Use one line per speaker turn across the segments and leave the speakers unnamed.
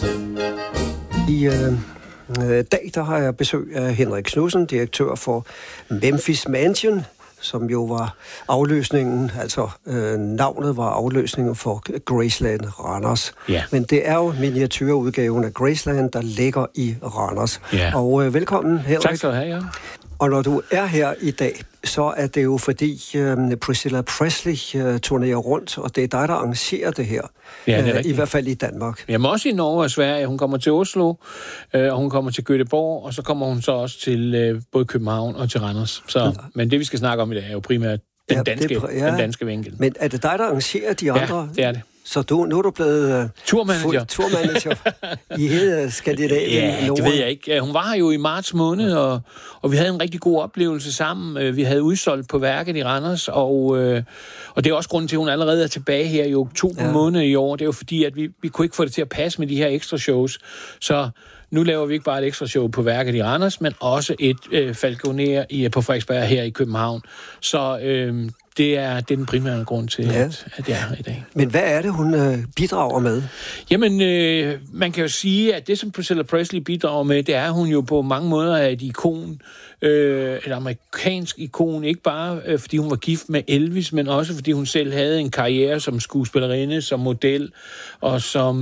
I dag der har jeg besøg af Henrik Knudsen, direktør for Memphis Mansion, som jo var afløsningen, altså navnet var afløsningen for Graceland Randers.
Ja.
Men det er jo miniatyrudgaven af Graceland, der ligger i Randers.
Ja.
Og velkommen, Henrik.
Tak skal du have, ja.
Og når du er her i dag, så er det jo fordi Priscilla Presley turnerer rundt, og det er dig, der arrangerer det her.
Ja, det er
i hvert fald i Danmark.
Jamen også i Norge og Sverige. Hun kommer til Oslo, og hun kommer til Göteborg, og så kommer hun så også til både København og til Randers. Så, men det, vi skal snakke om i dag, er jo primært den danske vinkel.
Men er det dig, der arrangerer de andre?
Ja, det er det.
Så nu er du blevet turmanager i hele Skandinavien?
Ja, det ved jeg ikke. Hun var her jo i marts måned, og vi havde en rigtig god oplevelse sammen. Vi havde udsolgt på værket i Randers, og det er også grunden til, at hun allerede er tilbage her i oktober måned i år. Det er jo fordi, at vi kunne ikke få det til at passe med de her ekstra shows. Så nu laver vi ikke bare et ekstra show på værket i Randers, men også et Falconer på Frederiksberg her i København. Så det er den primære grund til, at jeg er her i dag.
Men hvad er det, hun bidrager med?
Jamen, man kan jo sige, at det, som Priscilla Presley bidrager med, det er, at hun jo på mange måder er et ikon, et amerikansk ikon, ikke bare fordi hun var gift med Elvis, men også fordi hun selv havde en karriere som skuespillerinde, som model, og som,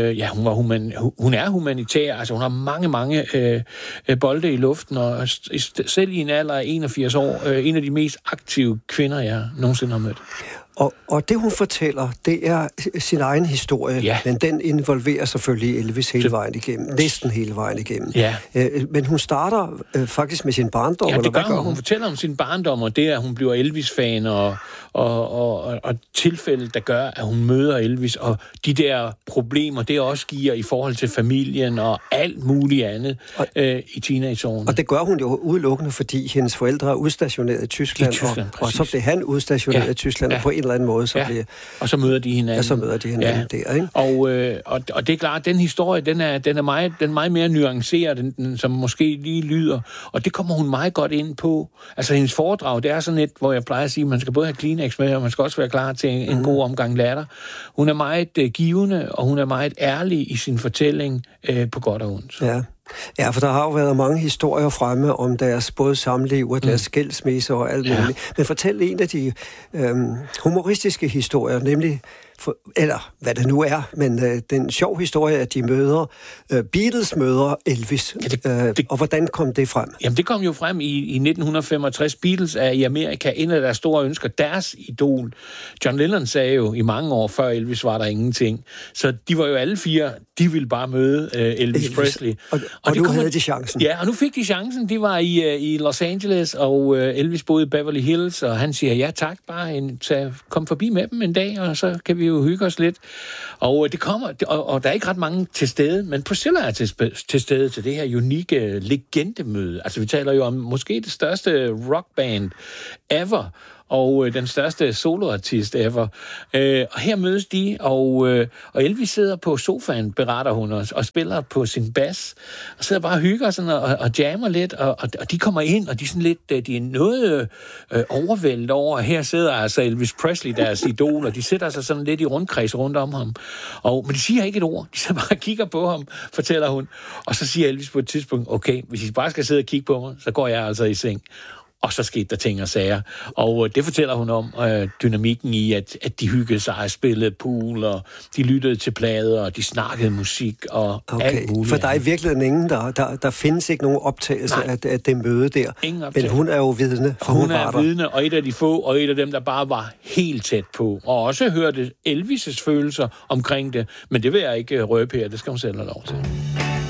hun er humanitær, altså hun har mange bolde i luften, og selv i en alder af 81 år, en af de mest aktive kvinder, jeg nogensinde har mødt.
Og det, hun fortæller, det er sin egen historie, men den involverer selvfølgelig Elvis hele vejen igennem, næsten hele vejen igennem. Ja. Men hun starter faktisk med sin barndom.
Ja, det gør hun. Hun fortæller om sin barndom, og det er, at hun bliver Elvis-fan, og tilfældet, der gør, at hun møder Elvis, og de der problemer, det også giver i forhold til familien og alt muligt andet i teenageårene. Og
det gør hun jo udelukkende, fordi hendes forældre er udstationeret i Tyskland, og så blev han udstationeret i Tyskland, og på en eller anden måde,
og så møder de hinanden.
Ja, så møder de hinanden der, ikke?
Og det er klart, den historie, den er meget mere nuanceret, den, som måske lige lyder, og det kommer hun meget godt ind på. Altså, hendes foredrag, det er sådan et, hvor jeg plejer at sige, at man skal både have Kleenex med, og man skal også være klar til en god omgang latter. Hun er meget givende, og hun er meget ærlig i sin fortælling på godt og ondt.
Ja, for der har jo været mange historier fremme om deres både samliv og deres skilsmisse og alt muligt. Men fortæl en af de humoristiske historier, nemlig, eller hvad det nu er, men den sjov historie, at de møder, Beatles møder Elvis. Og hvordan kom det frem?
Jamen, det kom jo frem i 1965. Beatles er i Amerika en af deres store ønsker. Deres idol, John Lennon, sagde jo i mange år før Elvis var der ingenting. Så de var jo alle fire, de ville bare møde Elvis Presley.
Og nu havde de chancen.
Ja, og nu fik de chancen. De var i Los Angeles, og Elvis boede i Beverly Hills, og han siger, ja tak, bare kom forbi med dem en dag, og så kan vi jo hygge os lidt. Og det kommer, og der er ikke ret mange til stede, men Priscilla er til stede til det her unikke legendemøde. Altså, vi taler jo om måske det største rockband ever, og den største soloartist ever. Og her mødes de, og Elvis sidder på sofaen, beretter hun, og spiller på sin bas, og sidder bare og hygger sådan, og jammer lidt, og de kommer ind, og de er sådan lidt, de er noget overvældet over, her sidder altså Elvis Presley, deres idol, og de sætter sig sådan lidt i rundkreds rundt om ham. Men de siger ikke et ord, de sidder bare og kigger på ham, fortæller hun, og så siger Elvis på et tidspunkt, okay, hvis I bare skal sidde og kigge på mig, så går jeg altså i seng. Og så skete der ting og sager. Og det fortæller hun om dynamikken i, at de hyggede sig, spillede pool, og de lyttede til plader, og de snakkede musik, og alt muligt.
For der er i virkeligheden ingen, der findes ikke nogen optagelse af det møde der.
Ingen optagelse.
Men hun er jo vidne.
Hun er vidne, og et af de få, og et af dem, der bare var helt tæt på. Og også hørte Elvis' følelser omkring det. Men det vil jeg ikke røbe her, det skal hun selv have lov til.